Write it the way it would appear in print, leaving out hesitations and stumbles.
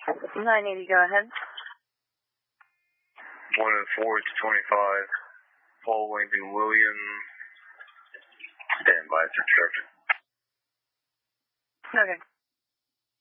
980, go ahead. 104 to 25. Paul Wayne Williams. Stand by, instructor. Okay.